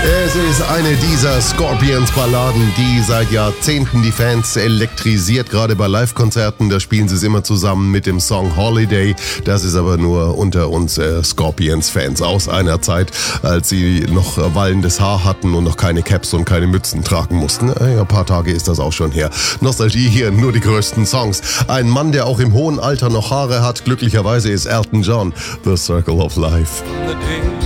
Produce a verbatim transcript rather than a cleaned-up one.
Es ist eine dieser Scorpions-Balladen, die seit Jahrzehnten die Fans elektrisiert, gerade bei Live-Konzerten. Da spielen sie es immer zusammen mit dem Song Holiday. Das ist aber nur unter uns äh, Scorpions-Fans aus einer Zeit, als sie noch äh, wallendes Haar hatten und noch keine Caps und keine Mützen tragen mussten. Äh, ein paar Tage ist das auch schon her. Nostalgie hier, nur die größten Songs. Ein Mann, der auch im hohen Alter noch Haare hat, glücklicherweise ist Elton John. The Circle of Life.